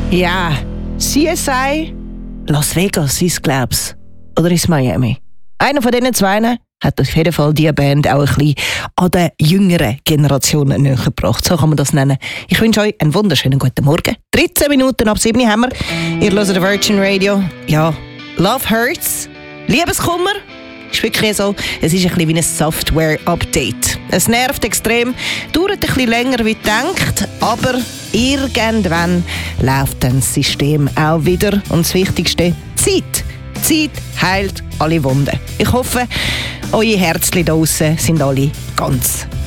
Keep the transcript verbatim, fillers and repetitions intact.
Ja, C S I, Las Vegas ist glaub's. Oder ist Miami? Einer von diesen zwei hat auf jeden Fall diese Band auch ein bisschen an den jüngeren Generationen näher gebracht. So kann man das nennen. Ich wünsche euch einen wunderschönen guten Morgen. dreizehn Minuten ab sieben haben wir. Ihr hört Virgin Radio. Ja, Love Hurts. Liebeskummer. Ist wirklich so. Es ist ein bisschen wie ein Software-Update. Es nervt extrem, dauert ein bisschen länger wie gedacht, aber irgendwann läuft dann das System auch wieder. Und das Wichtigste, Zeit. Zeit heilt alle Wunden. Ich hoffe, eure Herzchen da draussen sind alle ganz